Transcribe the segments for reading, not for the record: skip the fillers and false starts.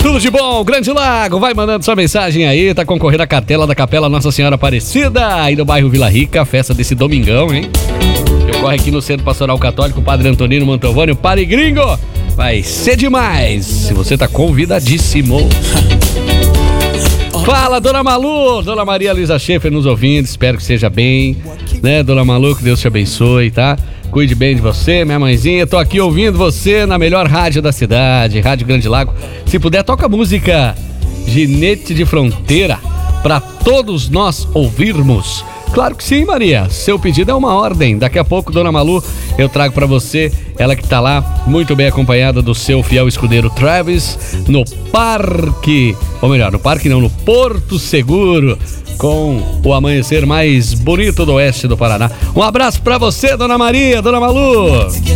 Tudo de bom, Grande Lago, vai mandando sua mensagem aí, tá concorrendo a cartela da Capela Nossa Senhora Aparecida, aí no bairro Vila Rica, festa desse domingão, hein? Que ocorre aqui no Centro Pastoral Católico Padre Antonino Mantovani, o Padre Gringo. Vai ser demais, se você tá convidadíssimo. Fala, Dona Malu, Dona Maria Luísa Schaefer nos ouvindo, espero que seja bem, né, Dona Malu, que Deus te abençoe, tá? Cuide bem de você, minha mãezinha, tô aqui ouvindo você na melhor rádio da cidade, Rádio Grande Lago. Se puder, toca a música Ginete de Fronteira, pra todos nós ouvirmos. Claro que sim, Maria, seu pedido é uma ordem. Daqui a pouco, Dona Malu, eu trago pra você, ela que tá lá, muito bem acompanhada do seu fiel escudeiro Travis, no parque, ou melhor, no parque não, no Porto Seguro, com o amanhecer mais bonito do oeste do Paraná. Um abraço pra você, Dona Maria, Dona Malu.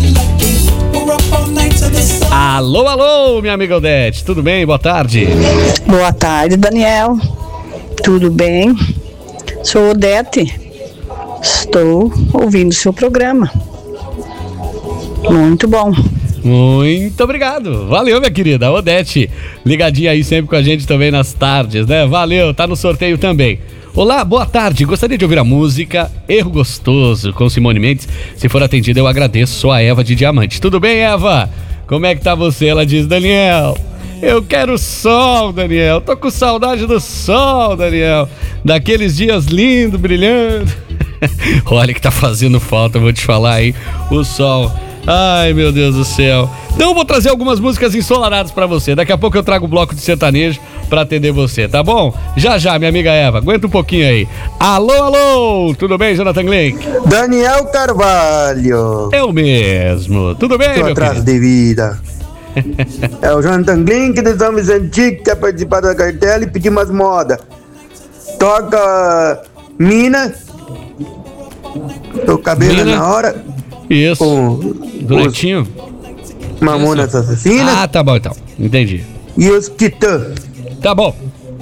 Alô, alô, minha amiga Odete, tudo bem? Boa tarde. Boa tarde, Daniel. Tudo bem? Sou Odete. Estou ouvindo seu programa. Muito bom. Muito obrigado. Valeu, minha querida. Odete, ligadinha aí sempre com a gente também nas tardes, né? Valeu, tá no sorteio também. Olá, boa tarde. Gostaria de ouvir a música Erro Gostoso com Simone Mendes. Se for atendida, eu agradeço. Sou a Eva de Diamante. Tudo bem, Eva? Como é que tá você? Ela diz, Daniel, eu quero sol, Daniel. Tô com saudade do sol, Daniel. Daqueles dias lindos, brilhando. Olha que tá fazendo falta, vou te falar, hein? O sol. Ai, meu Deus do céu. Então eu vou trazer algumas músicas ensolaradas pra você. Daqui a pouco eu trago o bloco de sertanejo pra atender você, tá bom? Já, minha amiga Eva. Aguenta um pouquinho aí. Alô, alô. Tudo bem, Jonathan Glink? Daniel Carvalho. Eu mesmo. Tudo bem, Tô meu atrás querido? de vida. É o Jonathan Glink dos Homens Antigos que quer participar da cartela e pedir umas modas. Toca Mina. O cabelo Mina. na hora. Isso. Com Duretinho? Mamonas Assassinas. Ah, tá bom então. Entendi. E os Titã. Tá bom.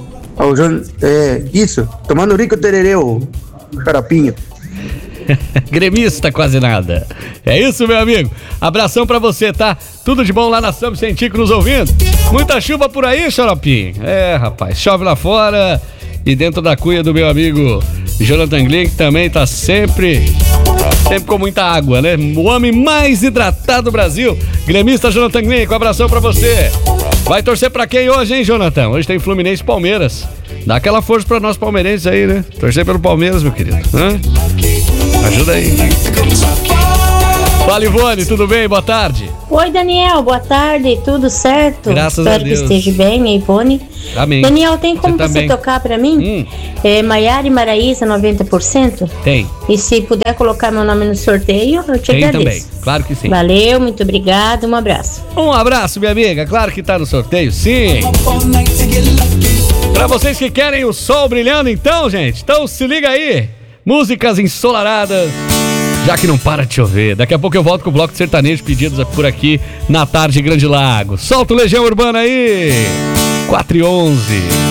Isso. Tomando rico tererê, o xaropinho. Gremista quase nada. É isso, meu amigo. Abração pra você, tá? Tudo de bom lá na São Vicentico nos ouvindo. Muita chuva por aí, xaropinho. É, rapaz, chove lá fora e dentro da cuia do meu amigo Jonathan Glink também tá sempre com muita água, né? O homem mais hidratado do Brasil. Gremista Jonathan Glink, um abração pra você. Vai torcer pra quem hoje, hein, Jonathan? Hoje tem Fluminense e Palmeiras. Dá aquela força pra nós palmeirenses aí, né? Torcer pelo Palmeiras, meu querido. Hã? Ajuda aí. Fala, Ivone, tudo bem? Boa tarde. Oi, Daniel, boa tarde, tudo certo? Graças a Deus. Espero que esteja bem, Ivone. Amém. Daniel, tem como você também tocar pra mim? Maiara e Maraísa, 90%? Tem. E se puder colocar meu nome no sorteio, eu te Tem agradeço. também, claro que sim. Valeu, muito obrigado, um abraço. Um abraço, minha amiga. Claro que tá no sorteio, sim. Pra vocês que querem o sol brilhando, então, gente, então se liga aí. Músicas ensolaradas, já que não para de chover. Daqui a pouco eu volto com o bloco de sertanejo pedidos por aqui na tarde Grande Lago. Solta o Legião Urbana aí. 4h11.